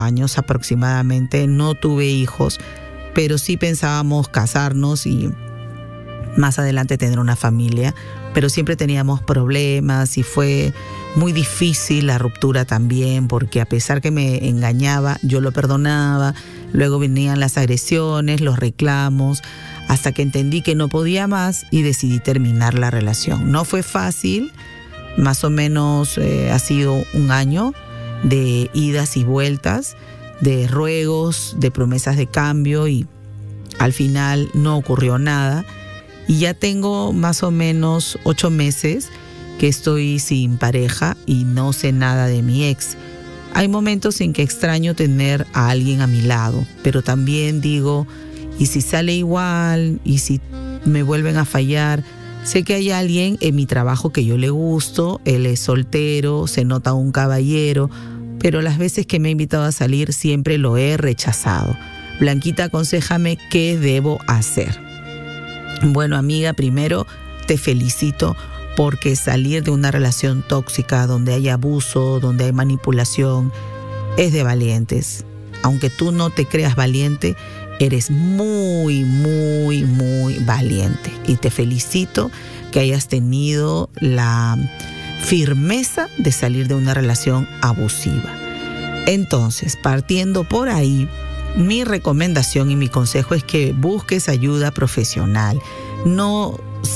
años aproximadamente, no tuve hijos, pero sí pensábamos casarnos y más adelante tener una familia, pero siempre teníamos problemas y fue muy difícil la ruptura también, porque a pesar que me engañaba, yo lo perdonaba, luego venían las agresiones, los reclamos, hasta que entendí que no podía más y decidí terminar la relación. No fue fácil, más o menos ha sido un año de idas y vueltas, de ruegos, de promesas de cambio, y al final no ocurrió nada. Y ya tengo más o menos 8 meses que estoy sin pareja y no sé nada de mi ex. Hay momentos en que extraño tener a alguien a mi lado, pero también digo, ¿y si sale igual? ¿Y si me vuelven a fallar? Sé que hay alguien en mi trabajo que yo le gusto, él es soltero, se nota un caballero, pero las veces que me ha invitado a salir siempre lo he rechazado. Blanquita, aconséjame qué debo hacer. Bueno, amiga, primero te felicito porque salir de una relación tóxica donde hay abuso, donde hay manipulación, es de valientes. Aunque tú no te creas valiente, eres muy, muy, muy valiente. Y te felicito que hayas tenido la firmeza de salir de una relación abusiva. Entonces, partiendo por ahí, mi recomendación y mi consejo es que busques ayuda profesional. No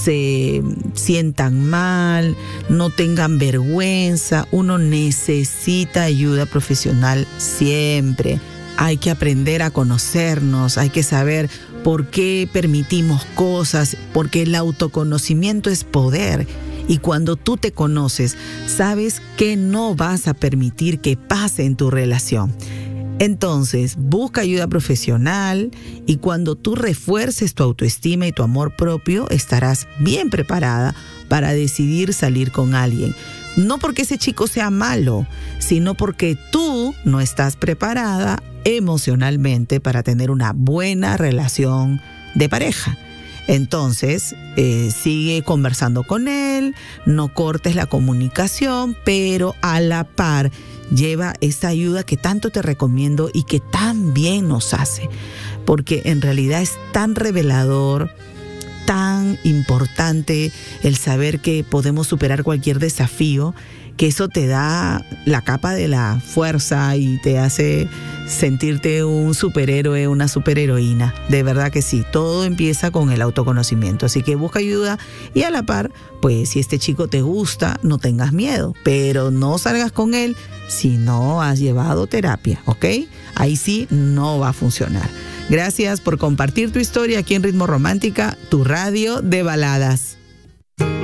se sientan mal, no tengan vergüenza. Uno necesita ayuda profesional siempre. Hay que aprender a conocernos, hay que saber por qué permitimos cosas, porque el autoconocimiento es poder. Y cuando tú te conoces, sabes que no vas a permitir que pase en tu relación. Entonces, busca ayuda profesional y cuando tú refuerces tu autoestima y tu amor propio, estarás bien preparada para decidir salir con alguien. No porque ese chico sea malo, sino porque tú no estás preparada emocionalmente para tener una buena relación de pareja. Entonces, sigue conversando con él, no cortes la comunicación, pero a la par lleva esa ayuda que tanto te recomiendo y que tan bien nos hace, porque en realidad es tan revelador, tan importante el saber que podemos superar cualquier desafío, que eso te da la capa de la fuerza y te hace sentirte un superhéroe, una superheroína. De verdad que sí, todo empieza con el autoconocimiento. Así que busca ayuda y a la par, pues si este chico te gusta, no tengas miedo, pero no salgas con él si no has llevado terapia, ¿ok? Ahí sí no va a funcionar. Gracias por compartir tu historia aquí en Ritmo Romántica, tu radio de baladas.